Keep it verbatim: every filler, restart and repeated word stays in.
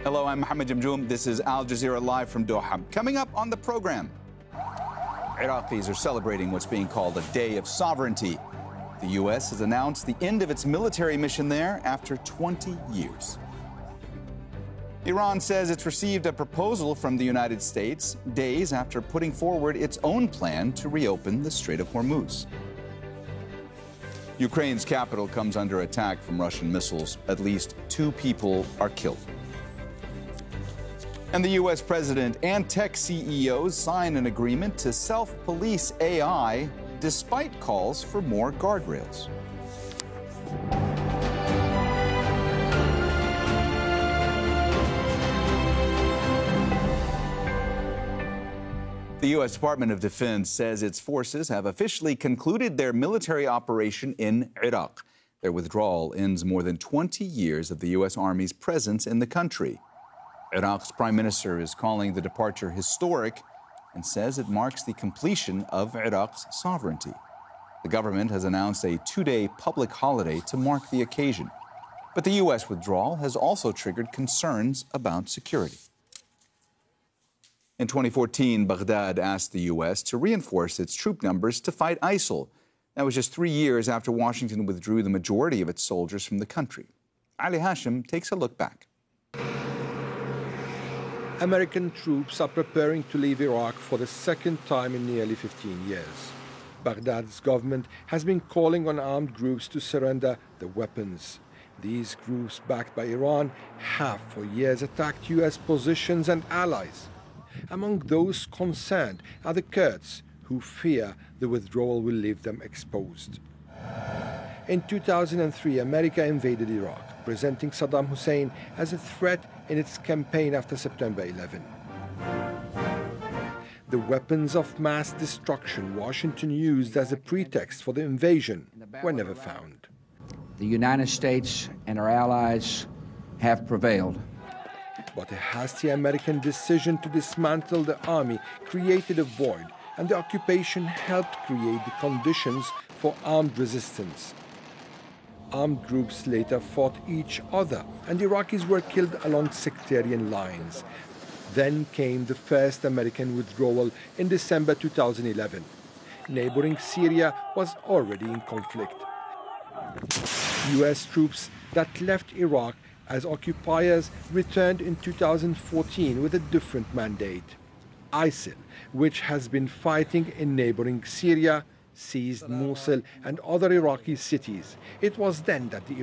Hello, I'm Mohammed Jamjoom. This is Al Jazeera Live from Doha. Coming up on the program, Iraqis are celebrating what's being called a Day of Sovereignty. The U S has announced the end of its military mission there after twenty years. Iran says it's received a proposal from the United States days after putting forward its own plan to reopen the Strait of Hormuz. Ukraine's capital comes under attack from Russian missiles. At least two people are killed. And the U S president and tech C E Os sign an agreement to self-police A I despite calls for more guardrails. The U S Department of Defense says its forces have officially concluded their military operation in Iraq. Their withdrawal ends more than twenty years of the U S Army's presence in the country. Iraq's prime minister is calling the departure historic and says it marks the completion of Iraq's sovereignty. The government has announced a two-day public holiday to mark the occasion. But the U S withdrawal has also triggered concerns about security. In twenty fourteen, Baghdad asked the U S to reinforce its troop numbers to fight ISIL. That was just three years after Washington withdrew the majority of its soldiers from the country. Ali Hashim takes a look back. American troops are preparing to leave Iraq for the second time in nearly fifteen years. Baghdad's government has been calling on armed groups to surrender their weapons. These groups, backed by Iran, have for years attacked U S positions and allies. Among those concerned are the Kurds, who fear the withdrawal will leave them exposed. In two thousand three, America invaded Iraq, presenting Saddam Hussein as a threat in its campaign after September eleventh. The weapons of mass destruction Washington used as a pretext for the invasion were never found. The United States and our allies have prevailed. But a hasty American decision to dismantle the army created a void, and the occupation helped create the conditions for armed resistance. Armed groups later fought each other, and Iraqis were killed along sectarian lines. Then came the first American withdrawal in December two thousand eleven. Neighboring Syria was already in conflict. U S troops that left Iraq as occupiers returned in two thousand fourteen with a different mandate. ISIL, which has been fighting in neighboring Syria, seized Mosul and other Iraqi cities. It was then that the